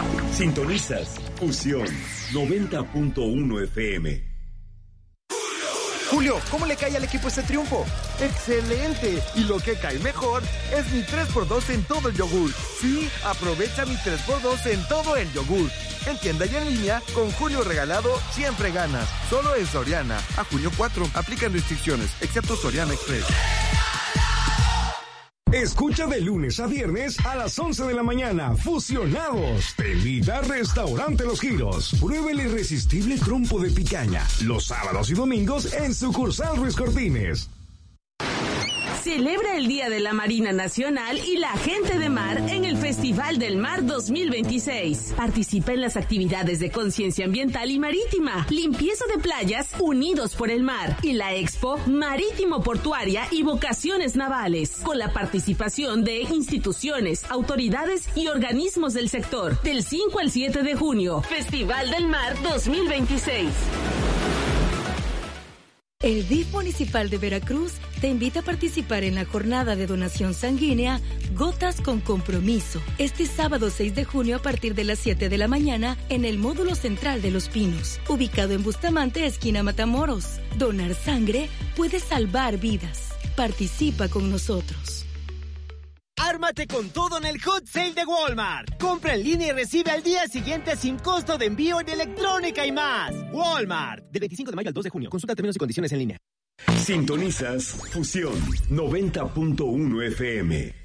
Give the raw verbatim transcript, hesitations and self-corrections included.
Sintonizas Fusión noventa punto uno F M. Julio, ¿cómo le cae al equipo este triunfo? ¡Excelente! Y lo que cae mejor es mi tres por dos en todo el yogur. Sí, aprovecha mi tres por dos en todo el yogur. En tienda y en línea, con Julio regalado, siempre ganas. Solo en Soriana. A junio cuatro, aplican restricciones, excepto Soriana Express. Escucha de lunes a viernes a las once de la mañana, Fusionados. Te invita a Restaurante Los Giros. Prueba el irresistible trompo de picaña. Los sábados y domingos en sucursal Ruiz Cortines. Celebra el Día de la Marina Nacional y la Gente de Mar en el Festival del Mar dos mil veintiséis. Participa en las actividades de conciencia ambiental y marítima, limpieza de playas, unidos por el mar, y la Expo Marítimo Portuaria y Vocaciones Navales, con la participación de instituciones, autoridades y organismos del sector. Del cinco al siete de junio, Festival del Mar dos mil veintiséis. El D I F Municipal de Veracruz te invita a participar en la jornada de donación sanguínea Gotas con Compromiso, este sábado seis de junio a partir de las siete de la mañana en el módulo central de Los Pinos, ubicado en Bustamante, esquina Matamoros. Donar sangre puede salvar vidas. Participa con nosotros. ¡Ármate con todo en el Hot Sale de Walmart! Compra en línea y recibe al día siguiente sin costo de envío en electrónica y más. Walmart. Del veinticinco de mayo al dos de junio. Consulta términos y condiciones en línea. Sintonizas Fusión noventa punto uno F M.